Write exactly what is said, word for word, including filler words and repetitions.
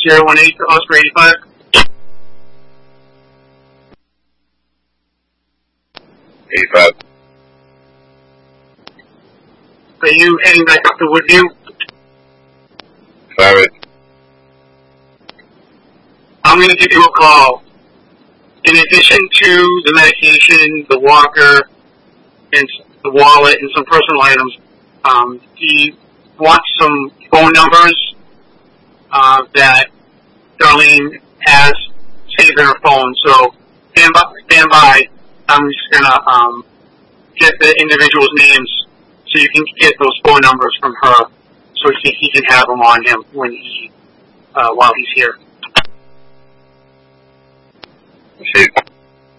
zero one eight to Oscar eighty-five. eighty-five. Are you heading back up to Woodview? Sorry. I'm going to give you a call. In addition to the medication, the walker, and the wallet, and some personal items, um, he wants some phone numbers uh, that Darlene has saved in her phone. So stand by. Stand by. I'm just going to um, get the individual's names so you can get those phone numbers from her so he, he can have them on him when he, uh, while he's here. Shoot.